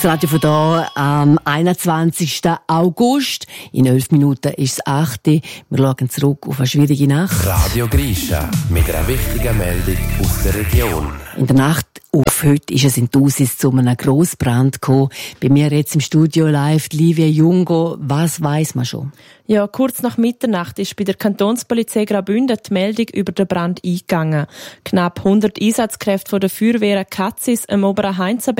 Das Radio von hier am 21. August. In 11 Minuten ist es 8 Uhr. Wir schauen zurück auf eine schwierige Nacht. Radio Grisha mit einer wichtigen Meldung aus der Region. In der Nacht auf heute ist es in Thusis zu einem Grossbrand gekommen. Bei mir jetzt im Studio live Livia Jungo. Was weiss man schon? Ja, kurz nach Mitternacht ist bei der Kantonspolizei Graubünden die Meldung über den Brand eingegangen. Knapp 100 Einsatzkräfte von der Feuerwehr Katzis am oberen Heinzenberg